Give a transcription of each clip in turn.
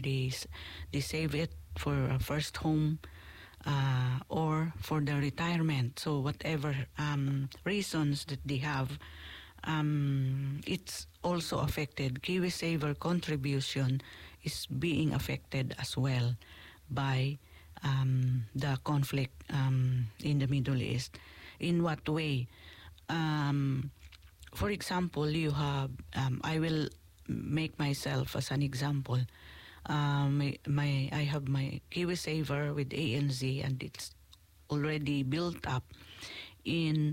they save it for a first home, or for their retirement. So whatever reasons that they have, it's also affected. KiwiSaver contribution is being affected as well by the conflict in the Middle East. In what way? For example, you have, I will make myself as an example. I have my KiwiSaver with ANZ, and it's already built up in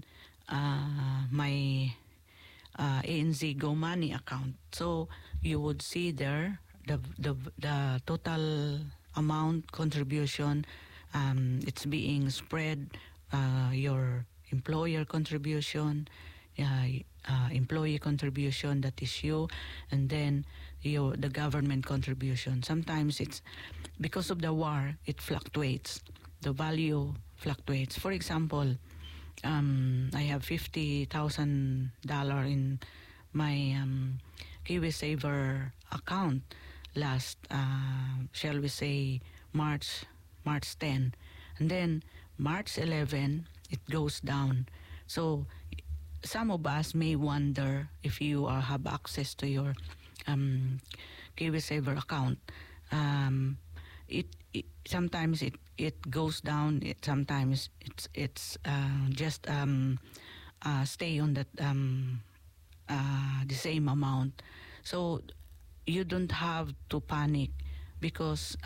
my ANZ Go Money account. So you would see there the total amount contribution. It's being spread, your employer contribution, employee contribution, that is you, and then the government contribution. Sometimes it's because of the war, it fluctuates. The value fluctuates. For example, I have $50,000 in my KiwiSaver account last, shall we say, March 10, and then March 11 it goes down. So some of us may wonder if you have access to your KiwiSaver account. It sometimes it goes down. Sometimes it's just stay on that the same amount. So you don't have to panic, because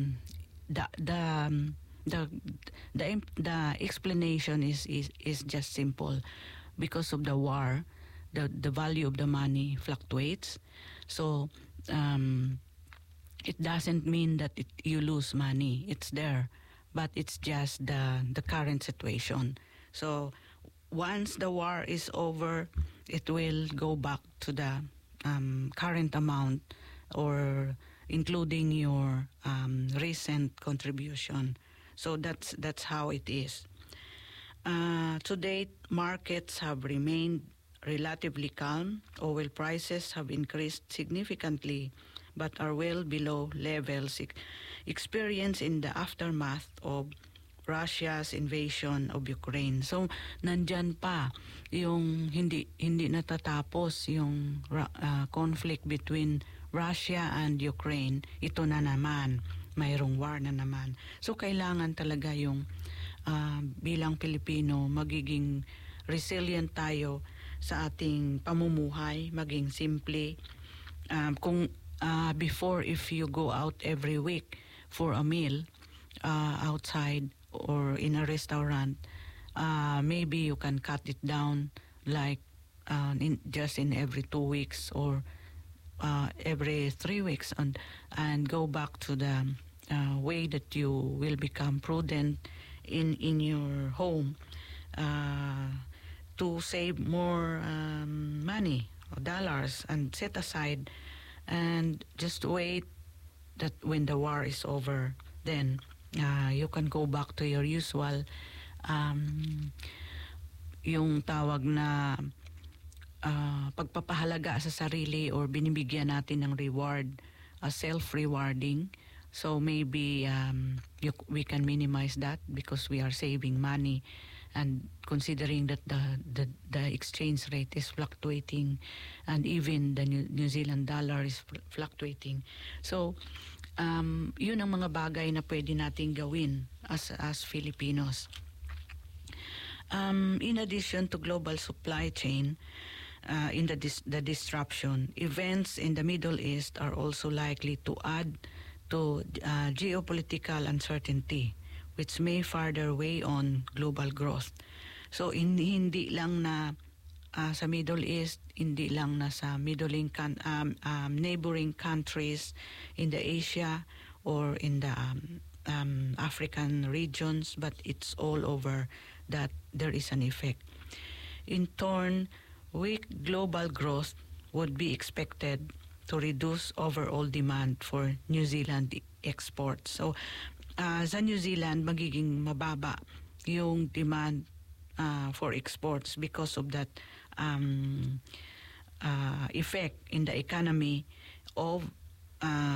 the explanation is just simple. Because of the war, the value of the money fluctuates. So it doesn't mean that you lose money. It's there, but it's just the current situation. So once the war is over, it will go back to the current amount, or including your recent contribution. So that's how it is. To date, markets have remained relatively calm. Oil prices have increased significantly, but are well below levels experienced in the aftermath of Russia's invasion of Ukraine. So nandyan pa yung hindi natatapos yung conflict between Russia and Ukraine. Ito na naman, mayroong war na naman. So kailangan talaga yung bilang Pilipino magiging resilient tayo sa ating pamumuhay, maging simple. Kung before, if you go out every week for a meal outside or in a restaurant, maybe you can cut it down, like just in every 2 weeks or every 3 weeks, and go back to the way that you will become prudent in your home, to save more money or dollars, and set aside, and just wait that when the war is over, then you can go back to your usual yung tawag na pagpapahalaga sa sarili, or binibigyan natin ng reward, self-rewarding. So maybe we can minimize that, because we are saving money, and considering that the exchange rate is fluctuating, and even the New Zealand dollar is fluctuating. So yun ang mga bagay na pwede nating gawin as Filipinos. In addition to global supply chain, in the disruption, events in the Middle East are also likely to add to geopolitical uncertainty, which may further weigh on global growth. So hindi lang na sa Middle East, hindi lang na sa neighboring countries in the Asia or in the African regions, but it's all over that there is an effect. In turn, weak global growth would be expected to reduce overall demand for New Zealand exports. So sa New Zealand, magiging mababa yung demand for exports because of that effect in the economy of